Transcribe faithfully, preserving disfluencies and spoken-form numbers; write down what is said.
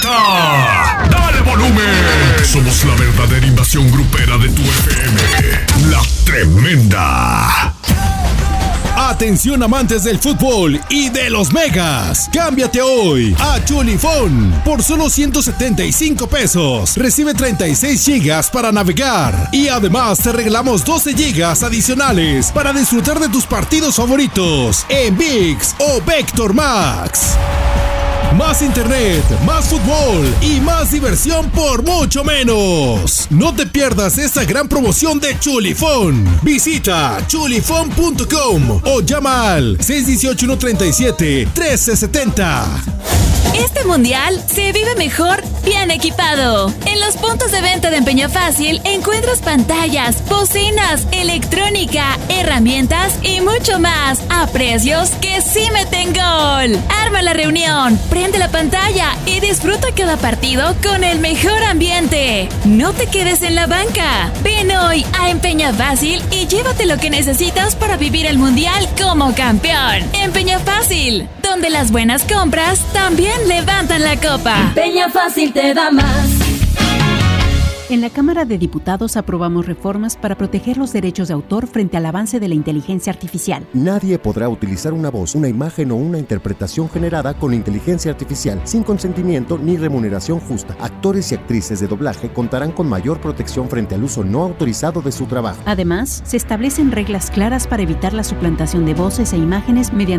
presenta Dale Volumen. Somos la verdadera invasión grupera de tu F M, La Tremenda. Atención amantes del fútbol y de los megas. Cámbiate hoy a Chulifón por solo ciento setenta y cinco pesos. Recibe treinta y seis gigas para navegar y además te regalamos doce gigas adicionales para disfrutar de tus partidos favoritos en ViX o Vector Max. Más internet, más fútbol y más diversión por mucho menos. No te pierdas esta gran promoción de Chulifón. Visita chulifón punto com o llama al seis uno ocho, uno tres siete, uno tres siete cero. Este mundial se vive mejor bien equipado. En los puntos de venta de Empeño Fácil encuentras pantallas, bocinas, electrónica, herramientas y mucho más a precios que sí meten gol. Arma la reunión, prende la pantalla y disfruta cada partido con el mejor ambiente. No te quedes en la banca. Ven hoy a Empeño Fácil y llévate lo que necesitas para vivir el mundial como campeón. Empeño Fácil, donde las buenas compras también levantan la copa. Empeño Fácil te da más. En la Cámara de Diputados aprobamos reformas para proteger los derechos de autor frente al avance de la inteligencia artificial. Nadie podrá utilizar una voz, una imagen o una interpretación generada con inteligencia artificial sin consentimiento ni remuneración justa. Actores y actrices de doblaje contarán con mayor protección frente al uso no autorizado de su trabajo. Además, se establecen reglas claras para evitar la suplantación de voces e imágenes mediante